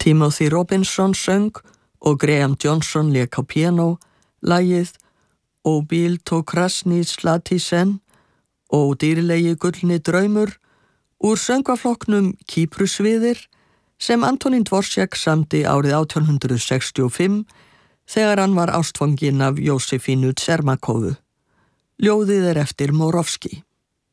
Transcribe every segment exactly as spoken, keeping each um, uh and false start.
Timothy Robinson söng og Graham Johnson lék á píanó lagið "O Bil to Krasny Slatisen" og dýrlegi gullni draumur úr söngvaflokknum Kýprusviðir sem Antonín Dvořák samdi árið átján hundrað sextíu og fimm þegar hann var ástfanginn af Jósefínu Čermakovu. Ljóðið er eftir Moravski.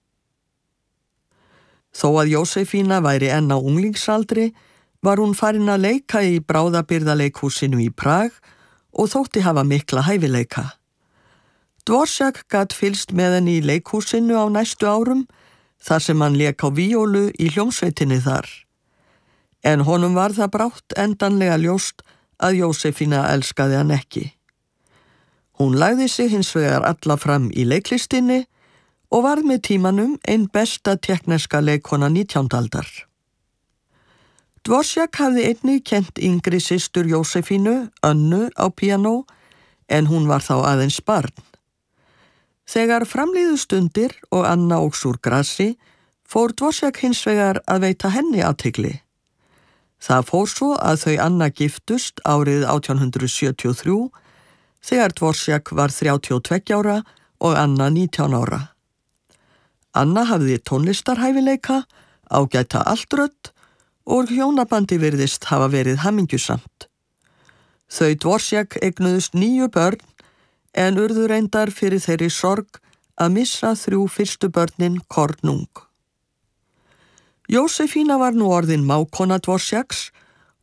Þó að Jósefína væri enn á unglingsaldri var hún farin að leika í bráðabirgðaleikhúsinu í Prag og þótti hafa mikla hæfileika. Dvořák gat fylgst með henni í leikhúsinu á næstu árum þar sem hann lék á víólu í hljómsveitinni þar. En honum var það brátt endanlega ljóst að Jósefína elskaði hann ekki. Hún lagði sig hins vegar alla fram í leiklistinni og varð með tímanum ein besta tékkneska leikkona nítjándu aldar. Dvořák hafði einnig kennt yngri systur Jósefínu, Önnu, á píanó, en hún var þá aðeins barn. Þegar framliðu stundir og Anna óx úr grasi, fór Dvořák hins vegar að veita henni athygli. Það fór svo að þau Anna giftust árið átján hundrað sjötíu og þrjú, þegar Dvořák var þrjátíu og tveggja ára og Anna nítján ára. Anna hafði tónlistarhæfileika, ágæta altrödd og hjónabandi virðist hafa verið hamingjusamt. Þau Dvořák eignuðust níu börn en urðu reyndar fyrir þeirri sorg að missa þrjú fyrstu börnin kornung. Jósefína var nú orðin mágkona Dvořáks